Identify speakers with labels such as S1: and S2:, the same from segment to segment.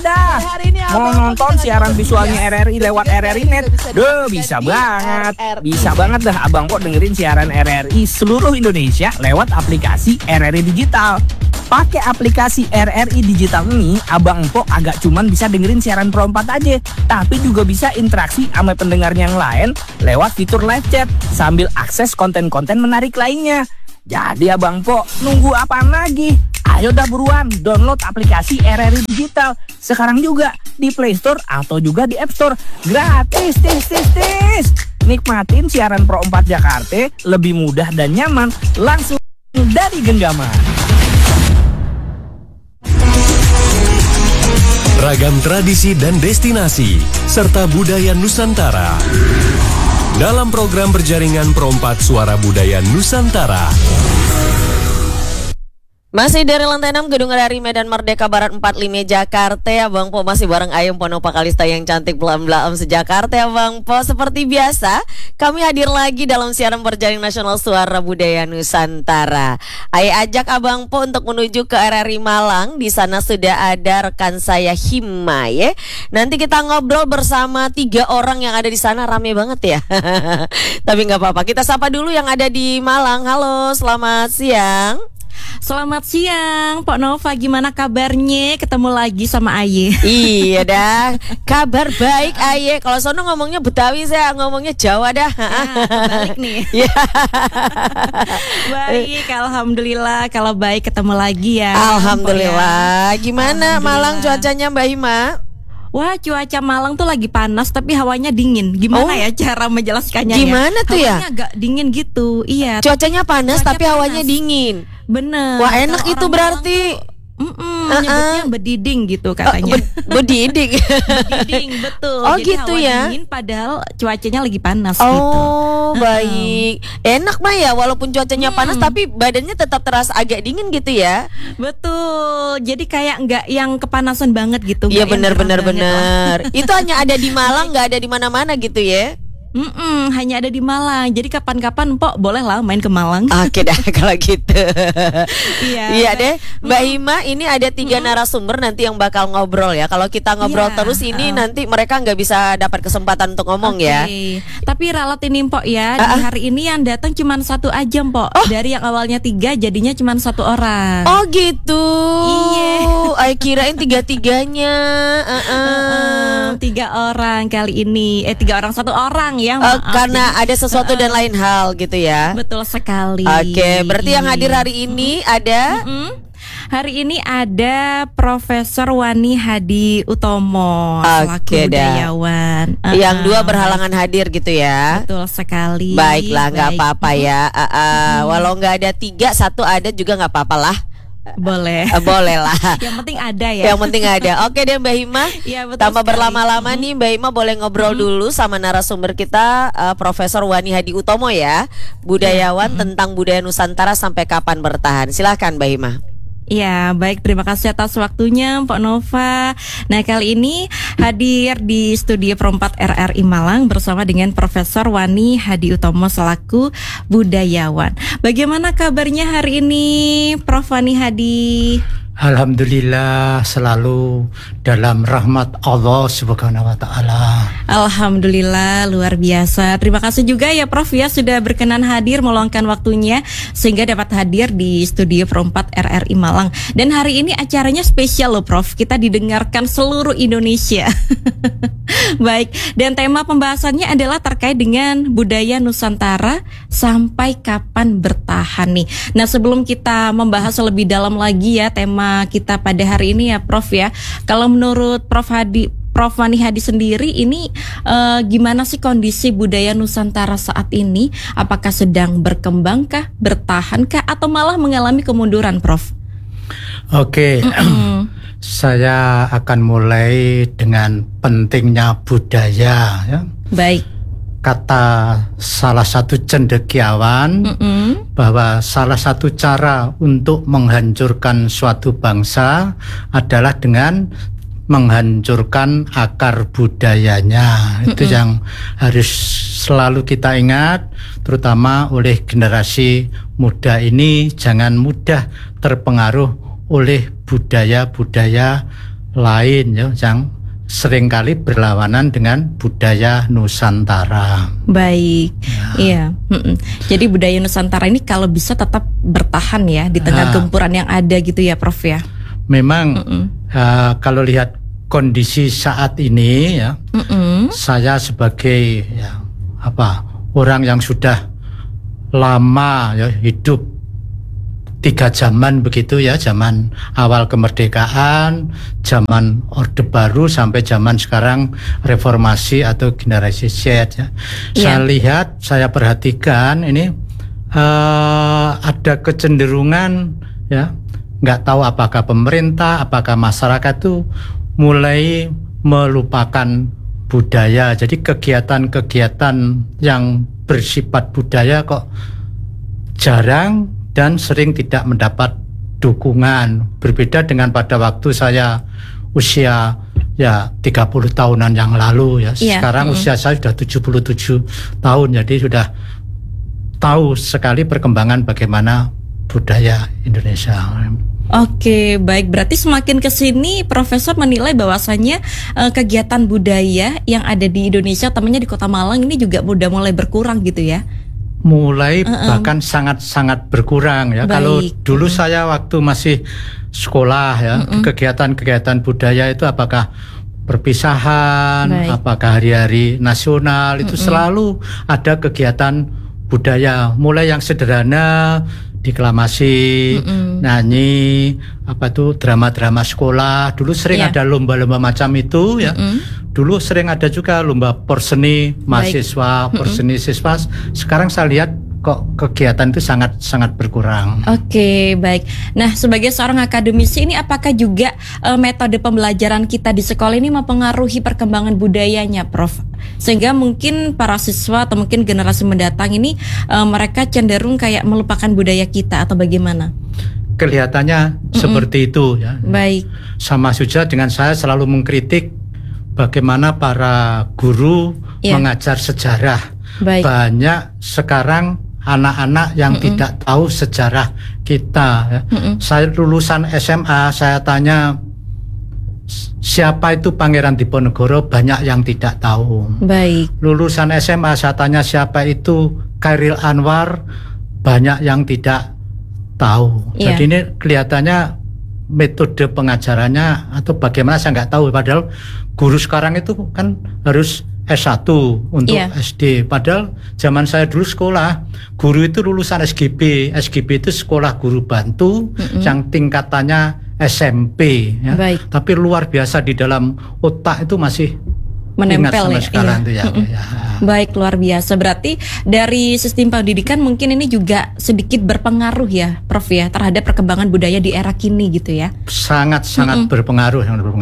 S1: dah. Mau nonton siaran visualnya RRI lewat RRI Net? Bisa banget. Bisa banget dah Abang Po dengerin siaran RRI seluruh Indonesia lewat aplikasi RRI Digital. Pakai aplikasi RRI Digital ini, Abang Po agak cuman bisa dengerin siaran Pro 4 aja, tapi juga bisa interaksi sama pendengarnya yang lain lewat fitur live chat sambil akses konten-konten menarik lainnya. Jadi Abang Po, nunggu apaan lagi? Ayo dah buruan download aplikasi RRI Digital sekarang juga di Play Store atau juga di App Store. Gratis, tis. Nikmatin siaran Pro 4 Jakarta lebih mudah dan nyaman langsung dari genggaman.
S2: Ragam tradisi dan destinasi serta budaya Nusantara dalam program berjaringan Pro 4 Suara Budaya Nusantara.
S3: Masih dari lantai 6 Gedung RRI Medan Merdeka Barat 45 Jakarta. Abang Po masih bareng Ayem Ponopa Kalista yang cantik belam-belam sejakarta. Abang Po seperti biasa kami hadir lagi dalam siaran berjaring nasional Suara Budaya Nusantara. Ayo ajak Abang Po untuk menuju ke RRI Malang. Di sana sudah ada rekan saya Hima ya. Nanti kita ngobrol bersama 3 orang yang ada di sana, rame banget ya. Tapi nggak apa-apa, kita sapa dulu yang ada di Malang. Halo, selamat siang.
S4: Selamat siang, Pok Nova. Gimana kabarnya? Ketemu lagi sama Aye.
S3: Iya dah, kabar baik Aye. Kalau sono ngomongnya Betawi, saya ngomongnya Jawa dah.
S4: Balik nih. Baik, alhamdulillah. Kalau baik ketemu lagi ya.
S3: Alhamdulillah. Gimana Malang cuacanya Mbak Hima?
S4: Wah, cuaca Malang tuh lagi panas tapi hawanya dingin. Gimana ya cara menjelaskannya?
S3: Gimana tuh ya?
S4: Hawanya agak dingin gitu. Iya.
S3: Cuacanya panas tapi hawanya dingin.
S4: Bener.
S3: Wah, enak itu berarti.
S4: Nyebutnya bediding gitu katanya.
S3: Bediding.
S4: Bediding, betul.
S3: Oh,
S4: jadi
S3: gitu
S4: hawa
S3: ya.
S4: dingin padahal cuacanya lagi panas gitu.
S3: Oh, baik. Enak mah ya, walaupun cuacanya panas tapi badannya tetap terasa agak dingin gitu ya.
S4: Betul. Jadi kayak nggak yang kepanasan banget gitu.
S3: Iya, benar. Itu hanya ada di Malang, nggak ada di mana-mana gitu ya.
S4: Hanya ada di Malang. Jadi kapan-kapan Pok boleh lah main ke Malang.
S3: Oke dah kalau gitu. Iya deh Mbak Hima, ini ada 3 narasumber nanti yang bakal ngobrol ya. Kalau kita ngobrol terus ini nanti mereka nggak bisa dapat kesempatan untuk ngomong ya.
S4: Tapi ralat ini Pok ya, di hari ini yang datang cuma 1 aja Pok. Dari yang awalnya 3 jadinya cuma 1 orang.
S3: Oh gitu.
S4: Iya.
S3: Ay kirain 3-3-nya.
S4: 3 orang kali ini. 3 orang 1 orang ya.
S3: Karena ada sesuatu dan lain hal gitu ya.
S4: Betul sekali.
S3: Oke, berarti yang hadir hari ini ada
S4: Hari ini ada Profesor Wani Hadi Utomo selaku budayawan.
S3: Yang 2 berhalangan hadir gitu ya.
S4: Betul sekali.
S3: Baiklah, nggak apa-apa ya. Walau nggak ada 3, 1 ada juga nggak apa-apa lah.
S4: Boleh.
S3: Boleh lah.
S4: Yang penting ada ya.
S3: Yang penting ada. Oke deh Mbak Hima.
S4: Ya,
S3: tanpa berlama-lama nih Mbak Hima boleh ngobrol dulu sama narasumber kita, Profesor Wani Hadi Utomo ya, budayawan tentang budaya Nusantara sampai kapan bertahan. Silahkan Mbak Hima.
S4: Ya, baik, terima kasih atas waktunya Pak Nova. Nah, kali ini hadir di studio Pro 4 RRI Malang bersama dengan Profesor Wani Hadi Utomo selaku budayawan. Bagaimana kabarnya hari ini, Prof Wani Hadi?
S5: Alhamdulillah, selalu dalam rahmat Allah Subhanahu wa taala.
S4: Alhamdulillah, luar biasa. Terima kasih juga ya Prof ya sudah berkenan hadir meluangkan waktunya sehingga dapat hadir di studio Pro 4 RRI Malang. Dan hari ini acaranya spesial loh Prof. Kita didengarkan seluruh Indonesia. Baik, dan tema pembahasannya adalah terkait dengan budaya Nusantara sampai kapan bertahan nih. Nah, sebelum kita membahas lebih dalam lagi ya tema kita pada hari ini ya Prof ya. Kalau menurut Prof Wani Hadi sendiri ini gimana sih kondisi budaya Nusantara saat ini? Apakah sedang berkembangkah, bertahankah, atau malah mengalami kemunduran, Prof?
S5: Oke. Saya akan mulai dengan pentingnya budaya ya.
S4: Baik.
S5: Kata salah satu cendekiawan bahwa salah satu cara untuk menghancurkan suatu bangsa adalah dengan menghancurkan akar budayanya. Itu yang harus selalu kita ingat, terutama oleh generasi muda ini. Jangan mudah terpengaruh oleh budaya-budaya lain ya yang seringkali berlawanan dengan budaya Nusantara.
S4: Baik, iya. Jadi budaya Nusantara ini kalau bisa tetap bertahan ya di tengah gempuran yang ada gitu ya, Prof ya.
S5: Memang kalau lihat kondisi saat ini ya, saya sebagai orang yang sudah lama ya hidup 3 zaman begitu ya, zaman awal kemerdekaan, zaman Orde Baru sampai zaman sekarang reformasi atau generasi Z ya. Saya lihat, saya perhatikan ini ada kecenderungan ya, nggak tahu apakah pemerintah, apakah masyarakat itu mulai melupakan budaya. Jadi kegiatan-kegiatan yang bersifat budaya kok jarang dan sering tidak mendapat dukungan. Berbeda dengan pada waktu saya usia 30 tahunan yang lalu ya. Sekarang usia saya sudah 77 tahun, jadi sudah tahu sekali perkembangan bagaimana budaya Indonesia.
S4: Oke, baik. Berarti semakin ke sini Profesor menilai bahwasannya kegiatan budaya yang ada di Indonesia, temannya di Kota Malang ini juga udah mulai berkurang gitu ya.
S5: Mulai bahkan sangat-sangat berkurang ya.
S4: Baik.
S5: Kalau dulu saya waktu masih sekolah ya, kegiatan-kegiatan budaya itu apakah perpisahan, apakah hari-hari nasional, itu selalu ada kegiatan budaya. Mulai yang sederhana, deklamasi, nyanyi, drama-drama sekolah. Dulu sering ada lomba-lomba macam itu ya. Dulu sering ada juga lomba porseni mahasiswa, porseni siswa. Sekarang saya lihat kok kegiatan itu sangat berkurang.
S4: Oke, baik. Nah, sebagai seorang akademisi ini apakah juga metode pembelajaran kita di sekolah ini mempengaruhi perkembangan budayanya, Prof? Sehingga mungkin para siswa atau mungkin generasi mendatang ini mereka cenderung kayak melupakan budaya kita atau bagaimana?
S5: Kelihatannya seperti itu ya.
S4: Baik.
S5: Sama saja dengan saya selalu mengkritik bagaimana para guru mengajar sejarah.
S4: Baik.
S5: Banyak sekarang anak-anak yang tidak tahu sejarah kita ya. Saya lulusan SMA, saya tanya siapa itu Pangeran Diponegoro, banyak yang tidak tahu.
S4: Baik.
S5: Lulusan SMA saya tanya siapa itu Chairil Anwar, banyak yang tidak tahu. Jadi ini kelihatannya metode pengajarannya atau bagaimana saya nggak tahu. Padahal guru sekarang itu kan harus S1 untuk SD. Padahal zaman saya dulu sekolah, guru itu lulusan SGB. SGB itu sekolah guru bantu yang tingkatannya SMP ya. Tapi luar biasa di dalam otak itu masih
S4: menempel
S5: ingat sekarang itu ya.
S4: Baik, luar biasa. Berarti dari sistem pendidikan mungkin ini juga sedikit berpengaruh ya, Prof ya, terhadap perkembangan budaya di era kini gitu ya.
S5: Sangat-sangat berpengaruh.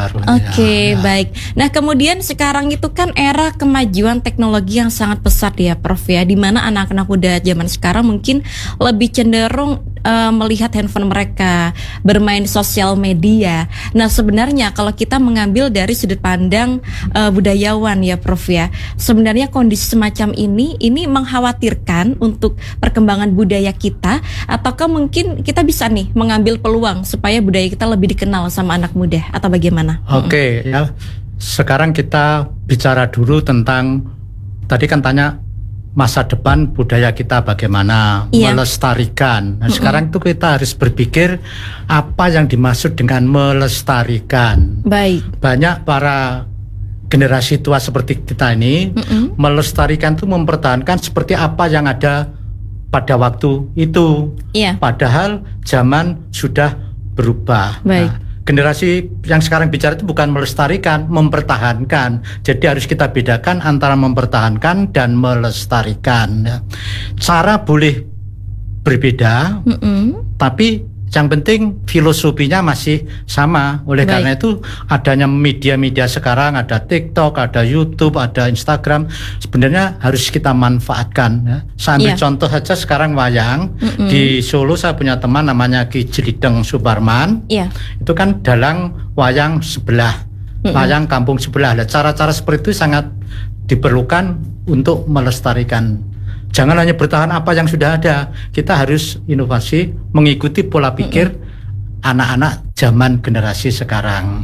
S4: Oke, baik. Nah, kemudian sekarang itu kan era kemajuan teknologi yang sangat pesat ya, Prof ya, di mana anak-anak muda zaman sekarang mungkin lebih cenderung melihat handphone mereka, bermain sosial media. Nah, sebenarnya kalau kita mengambil dari sudut pandang budayawan ya, Prof ya, sebenarnya kondisi semacam ini mengkhawatirkan untuk perkembangan budaya kita, ataukah mungkin kita bisa nih mengambil peluang supaya budaya kita lebih dikenal sama anak muda, atau bagaimana?
S5: Oke, ya. Sekarang kita bicara dulu tentang, tadi kan tanya masa depan budaya kita bagaimana melestarikan. Nah, sekarang itu kita harus berpikir apa yang dimaksud dengan melestarikan.
S4: Baik.
S5: Banyak para generasi tua seperti kita ini melestarikan itu mempertahankan seperti apa yang ada pada waktu itu. Padahal zaman sudah berubah.
S4: Baik.
S5: Nah, generasi yang sekarang bicara itu bukan melestarikan, mempertahankan. Jadi harus kita bedakan antara mempertahankan dan melestarikan. Cara boleh berbeda, tapi yang penting filosofinya masih sama. Oleh karena itu adanya media-media sekarang, ada TikTok, ada YouTube, ada Instagram, sebenarnya harus kita manfaatkan ya. Saya ambil contoh saja sekarang wayang. Di Solo saya punya teman namanya Ki Jelideng Suparman. Itu kan dalang wayang sebelah, wayang kampung sebelah. Nah, cara-cara seperti itu sangat diperlukan untuk melestarikan. Jangan hanya bertahan apa yang sudah ada. Kita harus inovasi, mengikuti pola pikir anak-anak zaman generasi sekarang.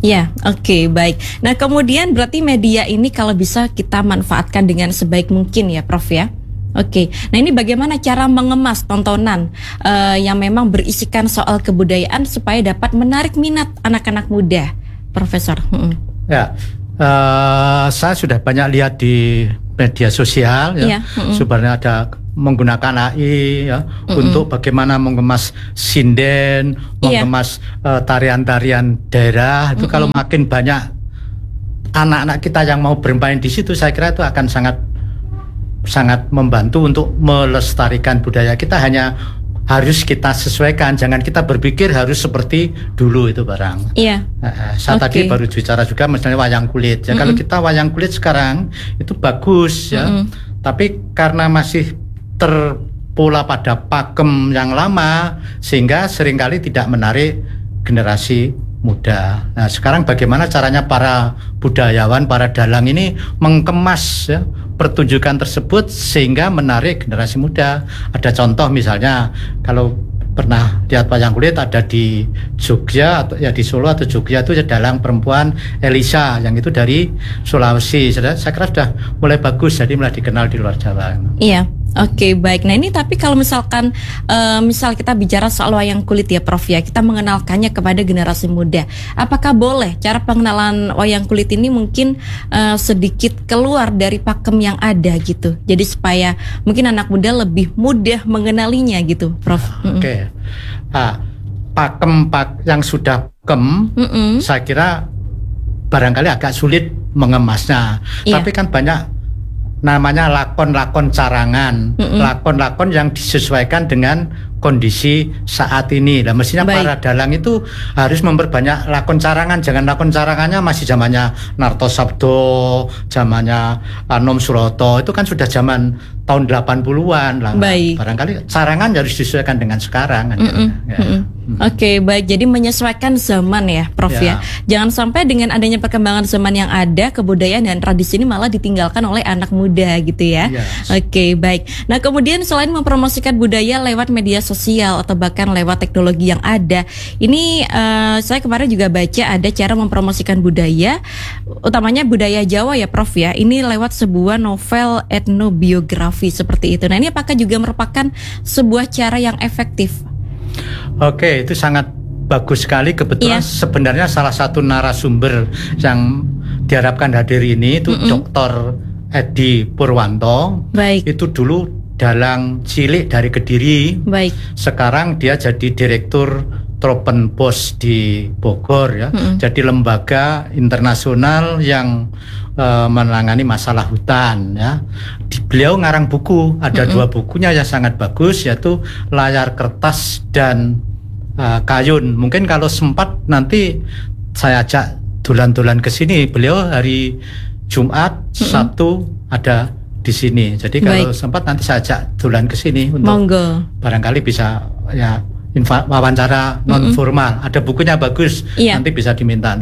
S4: Ya, oke, baik. Nah, kemudian berarti media ini kalau bisa kita manfaatkan dengan sebaik mungkin ya, Prof ya. Oke, nah ini bagaimana cara mengemas tontonan yang memang berisikan soal kebudayaan supaya dapat menarik minat anak-anak muda, Profesor?
S5: Ya, saya sudah banyak lihat di media sosial ya, sebenarnya ada menggunakan AI ya untuk bagaimana mengemas sinden, mengemas tarian-tarian daerah itu. Kalau makin banyak anak-anak kita yang mau bermain di situ, saya kira itu akan sangat membantu untuk melestarikan budaya kita. Hanya harus kita sesuaikan, jangan kita berpikir harus seperti dulu itu barang.
S4: Iya.
S5: Saya tadi baru bicara juga misalnya wayang kulit. Ya kalau kita wayang kulit sekarang itu bagus ya, tapi karena masih terpola pada pakem yang lama sehingga seringkali tidak menarik generasi muda. Nah, sekarang bagaimana caranya para budayawan, para dalang ini mengemas ya pertunjukan tersebut sehingga menarik generasi muda. Ada contoh misalnya kalau pernah lihat wayang kulit ada di Jogja atau ya di Solo atau Jogja itu dalang perempuan Elisa yang itu dari Sulawesi. Saya kira sudah mulai bagus, jadi mulai dikenal di luar Jawa.
S4: Iya. Oke, baik. Nah ini tapi kalau misalkan misal kita bicara soal wayang kulit ya Prof ya, kita mengenalkannya kepada generasi muda. Apakah boleh cara pengenalan wayang kulit ini mungkin sedikit keluar dari pakem yang ada gitu. Jadi supaya mungkin anak muda lebih mudah mengenalinya gitu, Prof.
S5: Oke. Pakem yang sudah pakem, saya kira barangkali agak sulit mengemasnya. Tapi kan banyak namanya lakon-lakon carangan, lakon-lakon yang disesuaikan dengan kondisi saat ini. Nah, mestinya para dalang itu harus memperbanyak lakon carangan. Jangan lakon carangannya masih zamannya Narto Sabdo, zamannya Anom Suroto. Itu kan sudah zaman tahun 80-an lah. Barangkali carangan harus disesuaikan dengan sekarang.
S4: Oke, baik. Jadi menyesuaikan zaman ya, Prof ya. Jangan sampai dengan adanya perkembangan zaman yang ada, kebudayaan dan tradisi ini malah ditinggalkan oleh anak muda gitu ya. Oke, baik. Nah, kemudian selain mempromosikan budaya lewat media sosial atau bahkan lewat teknologi yang ada, ini saya kemarin juga baca ada cara mempromosikan budaya, utamanya budaya Jawa ya, Prof ya. Ini lewat sebuah novel etnobiografi seperti itu. Nah, ini apakah juga merupakan sebuah cara yang efektif?
S5: Oke, itu sangat bagus sekali. Kebetulan sebenarnya salah satu narasumber yang diharapkan hadir ini itu Dr. Edi Purwanto. Itu dulu dalang cilik dari Kediri. Sekarang dia jadi direktur Tropenbos di Bogor ya. Jadi lembaga internasional yang menangani masalah hutan ya. Beliau ngarang buku, ada 2 bukunya yang sangat bagus, yaitu Layar Kertas dan Kayun. Mungkin kalau sempat nanti saya ajak dulan-dulan ke sini. Beliau hari Jumat, Sabtu ada di sini. Jadi kalau sempat nanti saya ajak dulan ke sini untuk barangkali bisa ya wawancara non formal. Ada bukunya bagus, nanti bisa diminta.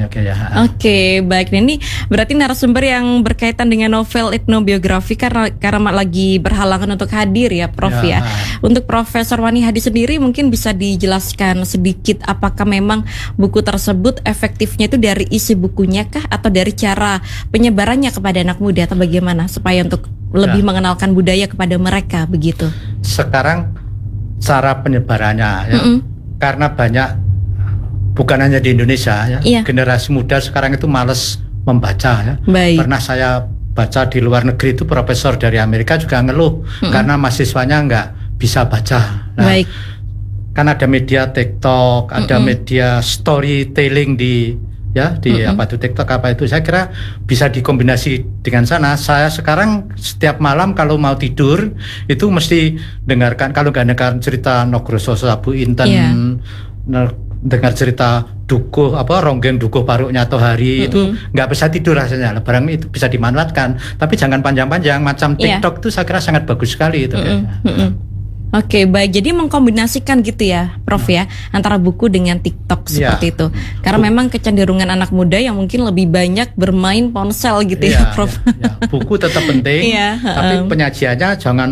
S5: Oke,
S4: baik. Nah, ini berarti narasumber yang berkaitan dengan novel etnobiografi karena lagi berhalangan untuk hadir ya, Prof ya. Untuk Profesor Wani Hadi sendiri mungkin bisa dijelaskan sedikit apakah memang buku tersebut efektifnya itu dari isi bukunya kah atau dari cara penyebarannya kepada anak muda atau bagaimana supaya untuk lebih mengenalkan budaya kepada mereka begitu.
S5: Sekarang cara penyebarannya ya, karena banyak bukan hanya di Indonesia ya, generasi muda sekarang itu malas membaca ya. Pernah saya baca di luar negeri itu profesor dari Amerika juga ngeluh karena mahasiswanya nggak bisa baca. Nah, kan ada media TikTok, ada media storytelling di apa itu TikTok apa itu, saya kira bisa dikombinasi dengan sana. Saya sekarang setiap malam kalau mau tidur itu mesti dengarkan, kalau nggak dengar cerita Nogroso Sabu Inten, dengar cerita dukuh ronggeng dukuh paruknya atau hari itu nggak bisa tidur rasanya. Barang itu bisa dimanfaatkan, tapi jangan panjang-panjang macam TikTok itu saya kira sangat bagus sekali itu.
S4: Oke, baik. Jadi mengkombinasikan gitu ya, Prof ya, antara buku dengan TikTok seperti itu. Karena memang kecenderungan anak muda yang mungkin lebih banyak bermain ponsel gitu ya, Prof.
S5: Buku tetap penting, tapi penyajiannya jangan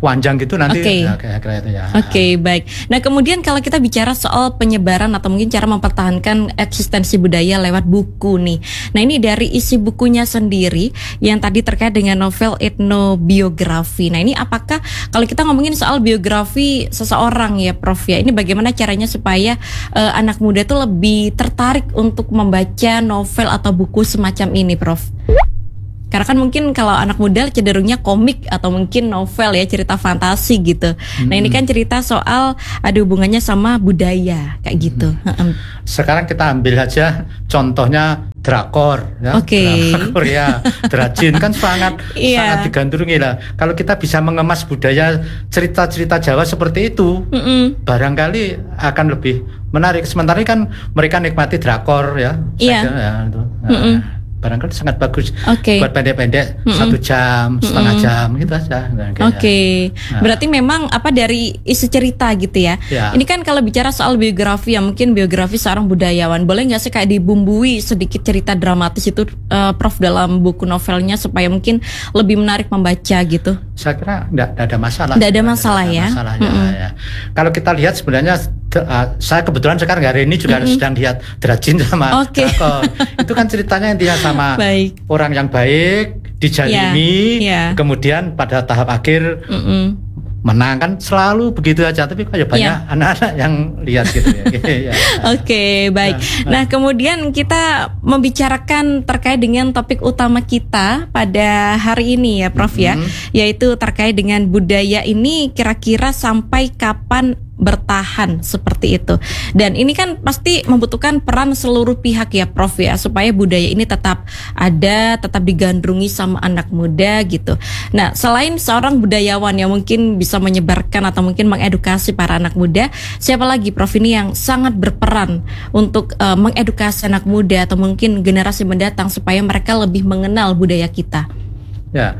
S5: panjang gitu nanti.
S4: Oke.
S5: Ya, kira-kira itu ya.
S4: Oke, baik. Nah, kemudian kalau kita bicara soal penyebaran atau mungkin cara mempertahankan eksistensi budaya lewat buku nih. Nah, ini dari isi bukunya sendiri yang tadi terkait dengan novel etnobiografi. Nah, ini apakah kalau kita ngomongin soal biografi seseorang ya, Prof ya, ini bagaimana caranya supaya anak muda tuh lebih tertarik untuk membaca novel atau buku semacam ini, Prof? Karena kan mungkin kalau anak muda cenderungnya komik atau mungkin novel ya, cerita fantasi gitu. Nah, ini kan cerita soal ada hubungannya sama budaya kayak gitu.
S5: Sekarang kita ambil aja contohnya drakor ya.
S4: Oke.
S5: Drakor ya, Drajin kan sangat
S4: Iya.
S5: sangat digandrungi lah. Kalau kita bisa mengemas budaya cerita-cerita Jawa seperti itu, barangkali akan lebih menarik. Sementara ini kan mereka nikmati drakor ya.
S4: Iya.
S5: Saja, ya itu. Nah, barangkali sangat bagus
S4: Oke.
S5: buat pendek-pendek 1 jam, setengah jam gitu aja. Nah, kayak-
S4: Oke,
S5: Nah.
S4: berarti memang apa dari isi cerita gitu ya.
S5: Ya.
S4: Ini kan kalau bicara soal biografi ya, mungkin biografi seorang budayawan, boleh nggak sih kayak dibumbui sedikit cerita dramatis itu, Prof, dalam buku novelnya supaya mungkin lebih menarik membaca gitu?
S5: Saya kira nggak ada masalah.
S4: Nggak ada masalah ya?
S5: Masalah, ya. Kalau kita lihat sebenarnya saya kebetulan sekarang hari ini juga sedang lihat Drajin sama
S4: Oke.
S5: drakor. Itu kan ceritanya intinya sama
S4: Baik.
S5: orang yang baik dijalimi,
S4: Ya.
S5: kemudian pada tahap akhir menang, kan selalu begitu aja. Tapi kok ya banyak
S4: Ya.
S5: anak-anak yang lihat gitu ya. Ya.
S4: Oke, baik. Nah, kemudian kita membicarakan terkait dengan topik utama kita pada hari ini ya, Prof ya, yaitu terkait dengan budaya ini kira-kira sampai kapan bertahan seperti itu. Dan ini kan pasti membutuhkan peran seluruh pihak ya, Prof ya, supaya budaya ini tetap ada, tetap digandrungi sama anak muda gitu. Nah, selain seorang budayawan yang mungkin bisa menyebarkan atau mungkin mengedukasi para anak muda, siapa lagi, Prof, ini yang sangat berperan untuk mengedukasi anak muda atau mungkin generasi mendatang supaya mereka lebih mengenal budaya kita?
S5: Ya.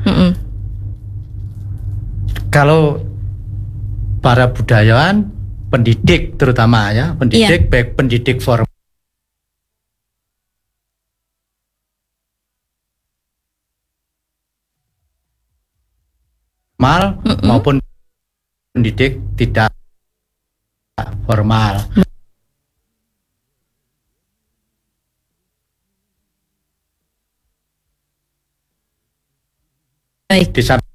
S5: Kalau para budayawan, pendidik terutama ya, pendidik baik pendidik formal maupun pendidik tidak formal.
S4: Baik.
S5: Di samping